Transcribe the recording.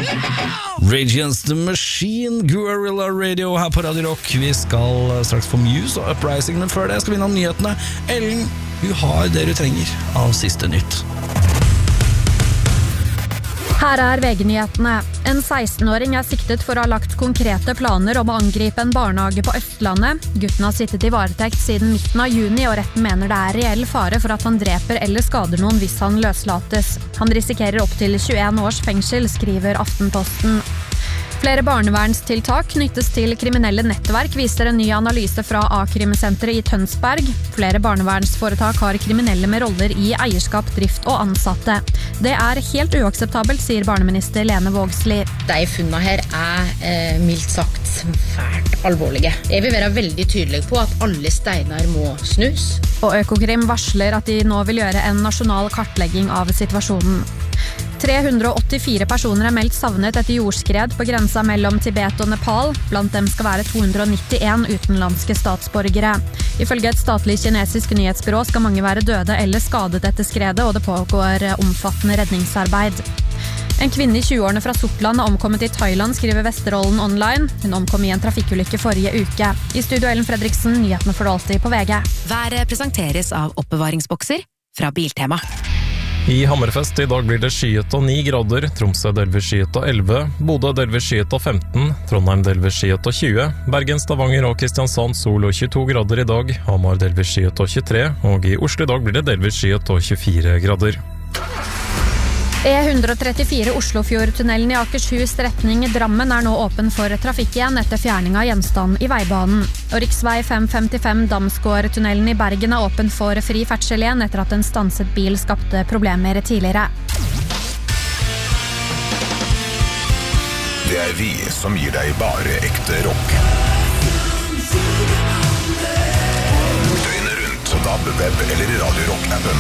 Rage Against the Machine, Guerrilla Radio her på Radio Rock. Vi skal straks få Muse og Uprising, men før det skal vi innom nyhetene. Ellen, hun har det du trenger av siste nytt. Her VG-nyhetene. En 16-åring siktet for å ha lagt konkrete planer om å angripe en barnehage på Østlandet. Gutten har sittet i varetekt siden midten av juni, og retten mener det reell fare for at han dreper eller skader noen hvis han løslates. Han risikerer opp til 21 års fengsel, skriver Aftenposten. Flere barnevernstiltak knyttes til kriminelle nettverk, viser en ny analyse fra A-krimsenteret i Tønsberg. Flere barnevernsforetak har kriminelle med roller i eierskap, drift og ansatte. Det helt uakseptabelt, sier barneminister Lene Vågslid. De funnene her mildt sagt svært alvorlige. Jeg vil være veldig tydelig på at alle steiner må snus. Og Økokrim varsler at de nå vil gjøre en nasjonal kartlegging av situasjonen. 384 personer meldt savnet etter jordskred på grensa mellom Tibet og Nepal. Blant dem skal være 291 utenlandske statsborgere. Ifølge et statlig kinesisk nyhetsbyrå skal mange være døde eller skadet etter skredet, og det pågår omfattende redningsarbeid. En kvinne i 20-årene fra Sortland har omkommet i Thailand, skriver Vesterålen Online. Hun omkom i en trafikkulykke forrige uke. I studio Ellen Fredriksen, nyhetene får du alltid på VG. Været presenteres av oppbevaringsbokser fra Biltema. I Hammerfest i dag blir det skyet og 9 grader, Tromsø delvis skyet og 11, Bodø delvis skyet og 15, Trondheim delvis skyet og 20, Bergen, Stavanger og Kristiansand sol og 22 grader i dag, Hamar delvis skyet og 23, og i Oslo i dag blir det delvis skyet og 24 grader. E134 Oslofjordtunnelen i Akershus retning Drammen nå åpen for trafikk igjen etter fjerning av gjenstand i veibanen. Og riksvei 555 Damsgårdtunnelen i Bergen åpen for fri ferdsel igjen etter at en stanset bil skapte problemer tidligere. Det vi som gir deg bare ekte rock. Døgnet rundt på DAB, web eller i Radio Rock-appen.